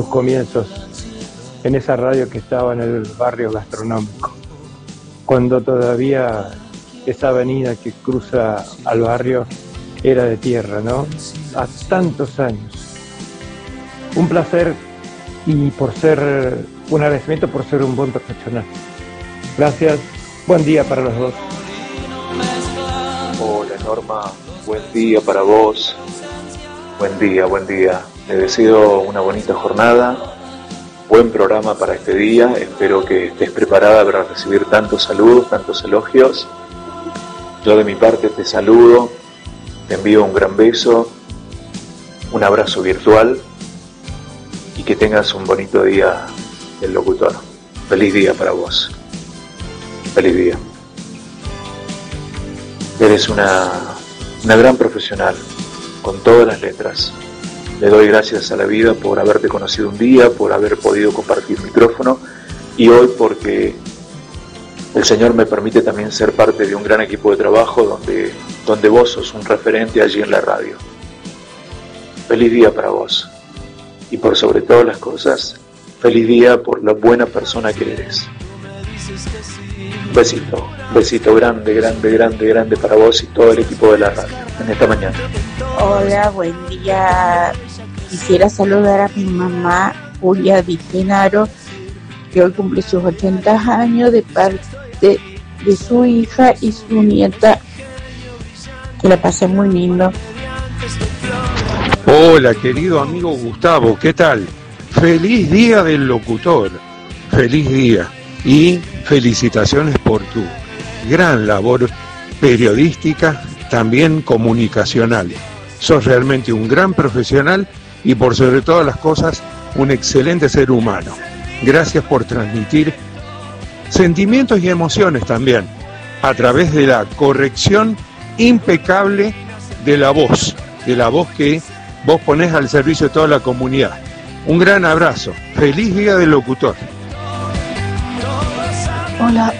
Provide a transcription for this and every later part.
tus comienzos en esa radio que estaba en el barrio gastronómico, cuando todavía esa avenida que cruza al barrio era de tierra, ¿no? A tantos años. Un placer y un agradecimiento por ser un buen profesional. Gracias, buen día para los dos. Hola Norma, buen día para vos. Buen día. Te deseo una bonita jornada, buen programa para este día. Espero que estés preparada para recibir tantos saludos, tantos elogios. Yo de mi parte te saludo, te envío un gran beso, un abrazo virtual y que tengas un bonito día del locutor. Feliz día para vos. Feliz día. Eres una gran profesional, con todas las letras. Le doy gracias a la vida por haberte conocido un día, por haber podido compartir micrófono y hoy porque el Señor me permite también ser parte de un gran equipo de trabajo donde vos sos un referente allí en la radio. Feliz día para vos y por sobre todas las cosas, feliz día por la buena persona que eres. Besito grande para vos y todo el equipo de la radio en esta mañana. Hola, buen día. Quisiera saludar a mi mamá, Julia Di Genaro, que hoy cumple sus 80 años, de parte de su hija y su nieta. Que la pasé muy lindo. Hola, querido amigo Gustavo, ¿qué tal? Feliz día del locutor. Feliz día. Y felicitaciones por tu gran labor periodística, también comunicacional. Sos realmente un gran profesional y por sobre todas las cosas, un excelente ser humano. Gracias por transmitir sentimientos y emociones también, a través de la corrección impecable de la voz que vos ponés al servicio de toda la comunidad. Un gran abrazo. Feliz día del locutor. Hola.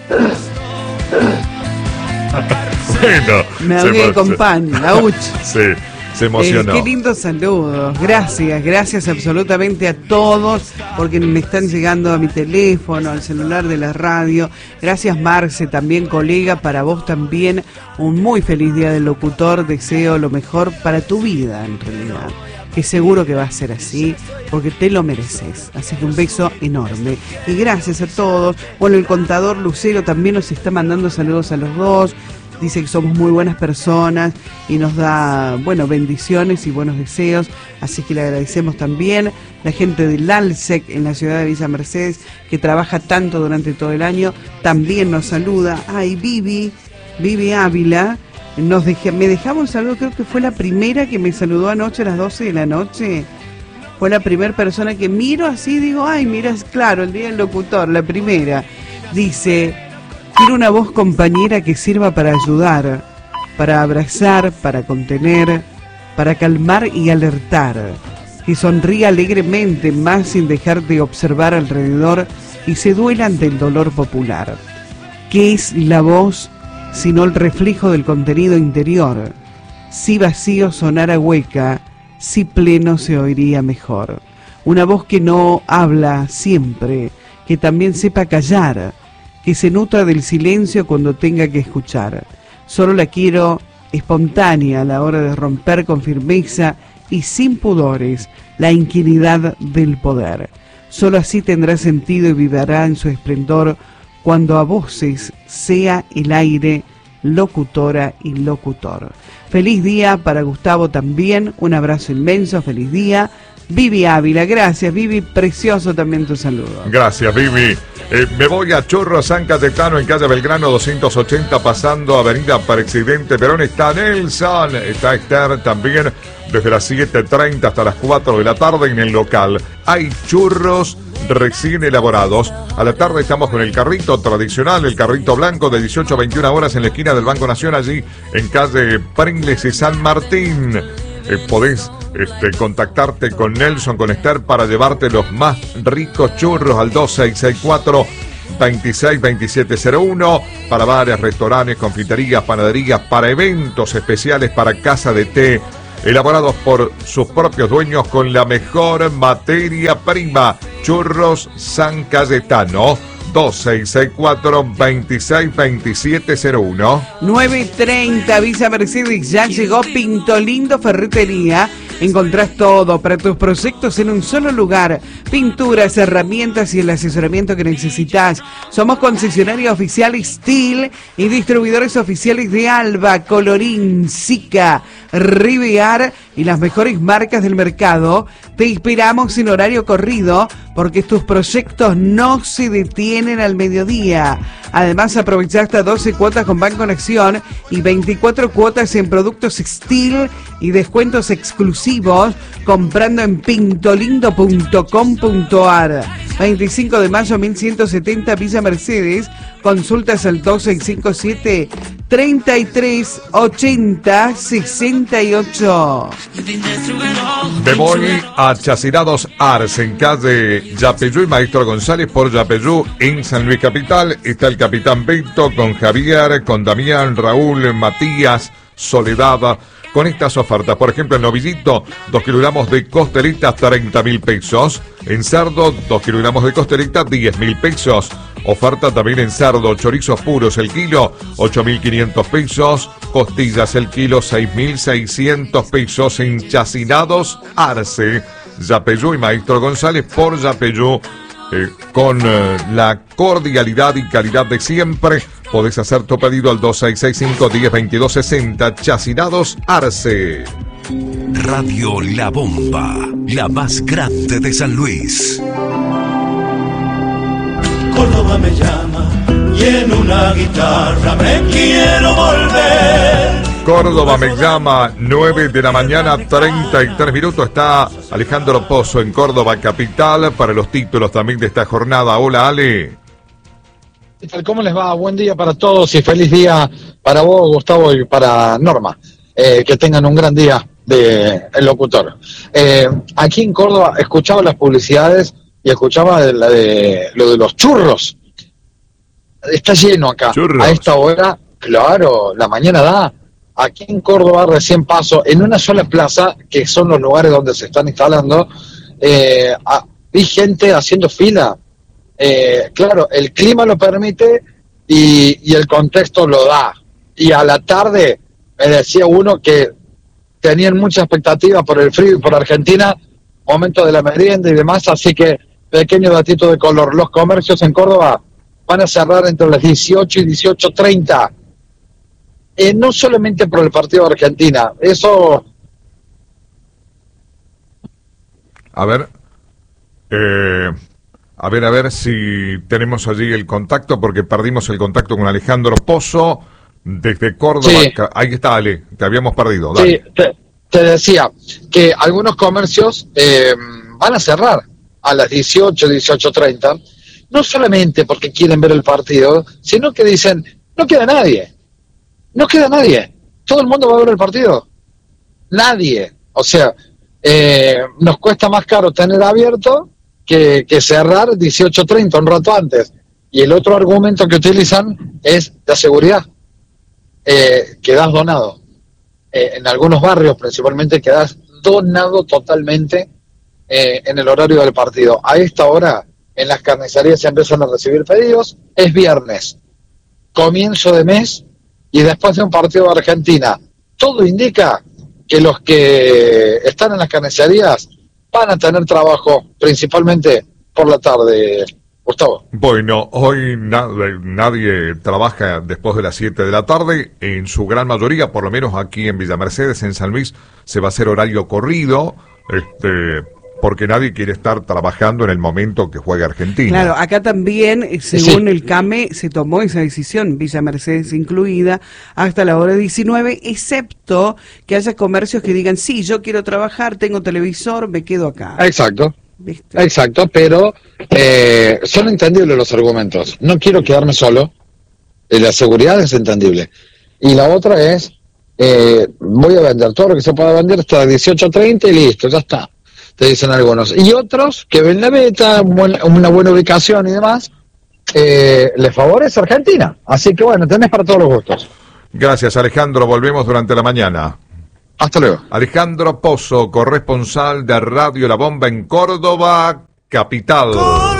Bueno, me ahogué con pan, Auch. Sí, se emocionó. Qué lindos saludos. Gracias absolutamente a todos, porque me están llegando a mi teléfono, al celular de la radio. Gracias, Marce, también colega, para vos también. Un muy feliz día del locutor. Deseo lo mejor para tu vida, en realidad. Que seguro que va a ser así, porque te lo mereces. Así que un beso enorme. Y gracias a todos. Bueno, el contador Lucero también nos está mandando saludos a los dos. Dice que somos muy buenas personas y nos da, bendiciones y buenos deseos. Así que le agradecemos también. La gente del ALSEC en la ciudad de Villa Mercedes, que trabaja tanto durante todo el año, también nos saluda. Ay, Vivi Ávila. Me dejaba un saludo, creo que fue la primera que me saludó anoche a las 12 de la noche. Fue la primera persona que miro así, digo, ay, mira, es claro, el día del locutor, la primera. Dice, quiero una voz compañera que sirva para ayudar, para abrazar, para contener, para calmar y alertar. Que sonría alegremente, más sin dejar de observar alrededor y se duela ante el dolor popular. ¿Qué es la voz sino el reflejo del contenido interior? Si vacío sonara hueca, si pleno se oiría mejor. Una voz que no habla siempre, que también sepa callar, que se nutra del silencio cuando tenga que escuchar. Solo la quiero espontánea a la hora de romper con firmeza y sin pudores la inquinidad del poder. Solo así tendrá sentido y vivirá en su esplendor cuando a voces sea el aire, locutora y locutor. Feliz día para Gustavo también, un abrazo inmenso, feliz día. Vivi Ávila, gracias Vivi, precioso también tu saludo. Gracias Vivi. Me voy a Chorro, San Cayetano, en calle Belgrano 280, pasando Avenida Presidente Perón. Está Nelson, está Esther también, desde las 7:30 hasta las 4 de la tarde en el local. Hay churros recién elaborados. A la tarde estamos con el carrito tradicional, el carrito blanco, de 18 a 21 horas en la esquina del Banco Nación, allí en calle Pringles y San Martín. Podés contactarte con Nelson, con Esther, para llevarte los más ricos churros al 262701, para bares, restaurantes, confiterías, panaderías, para eventos especiales, para casa de té, elaborados por sus propios dueños con la mejor materia prima. Churros San Cayetano, 262701. 9:30, Villa Mercedes, ya llegó Pinto Lindo Ferretería. Encontrás todo para tus proyectos en un solo lugar. Pinturas, herramientas y el asesoramiento que necesitas. Somos concesionarios oficiales Steel y distribuidores oficiales de Alba, Colorín, Sica, Rivear y las mejores marcas del mercado. Te esperamos en horario corrido porque tus proyectos no se detienen al mediodía. Además, aprovechá hasta 12 cuotas con Banco Nación y 24 cuotas en productos Steel y descuentos exclusivos comprando en pintolindo.com.ar. 25 de mayo 1170, Villa Mercedes. Consultas al 2657 3380 68. Me voy a Chacinados Arce, en calle Yapeyú y Maestro González por Yapeyú, en San Luis Capital. Está el capitán Beto con Javier, con Damián, Raúl, Matías, Soledad. Con estas ofertas, por ejemplo, en novillito, 2 kilogramos de costeleta, 30.000 pesos. En cerdo, 2 kilogramos de costeleta, 10.000 pesos. Oferta también en cerdo, chorizos puros el kilo, 8.500 pesos. Costillas el kilo, 6.600 pesos. En Chacinados Arce, Yapeyú y Maestro González por Yapeyú. Con la cordialidad y calidad de siempre. Podés hacer tu pedido al 2665-102260. Chacinados Arce. Radio La Bomba, la más grande de San Luis. Córdoba me llama y en una guitarra me quiero volver. Córdoba me llama, 9 de la mañana, 33 minutos. Está Alejandro Pozo en Córdoba Capital para los títulos también de esta jornada. Hola, Ale. ¿Qué tal? ¿Cómo les va? Buen día para todos y feliz día para vos, Gustavo, y para Norma. Que tengan un gran día de el locutor. Aquí en Córdoba escuchaba las publicidades y escuchaba lo de los churros. Está lleno acá. ¿Churros? A esta hora, claro, la mañana da. Aquí en Córdoba recién paso, en una sola plaza, que son los lugares donde se están instalando, vi gente haciendo fila. Claro, el clima lo permite y el contexto lo da. Y a la tarde me decía uno que tenían mucha expectativa por el frío y por Argentina, momento de la merienda y demás, así que pequeño datito de color. Los comercios en Córdoba van a cerrar entre las 18 y 18:30. No solamente por el partido de Argentina, eso... A ver si tenemos allí el contacto, porque perdimos el contacto con Alejandro Pozo desde Córdoba. Sí. Ahí está, Ale, te habíamos perdido. Dale. Sí, te decía que algunos comercios van a cerrar a las 18:30, no solamente porque quieren ver el partido, sino que dicen, no queda nadie. ¿Todo el mundo va a ver el partido? Nadie. O sea, nos cuesta más caro tener abierto que cerrar 18:30, un rato antes. Y el otro argumento que utilizan es la seguridad. Quedás donado. En algunos barrios principalmente quedás donado totalmente en el horario del partido. A esta hora en las carnicerías se empiezan a recibir pedidos. Es viernes, comienzo de mes, y después de un partido de Argentina, todo indica que los que están en las carnicerías van a tener trabajo principalmente por la tarde, Gustavo. Bueno, hoy nadie trabaja después de las 7 de la tarde, en su gran mayoría, por lo menos aquí en Villa Mercedes, en San Luis, se va a hacer horario corrido, porque nadie quiere estar trabajando en el momento que juegue Argentina. Claro, acá también, según el CAME, se tomó esa decisión, Villa Mercedes incluida, hasta la hora 19, excepto que haya comercios que digan, sí, yo quiero trabajar, tengo televisor, me quedo acá. Exacto. ¿Viste? Exacto, pero son entendibles los argumentos. No quiero quedarme solo, la seguridad es entendible. Y la otra es, voy a vender todo lo que se pueda vender hasta 18:30 y listo, ya está. Te dicen algunos. Y otros que ven la beta, una buena ubicación y demás, les favorece Argentina. Así que bueno, tenés para todos los gustos. Gracias, Alejandro. Volvemos durante la mañana. Hasta luego. Alejandro Pozo, corresponsal de Radio La Bomba en Córdoba, capital.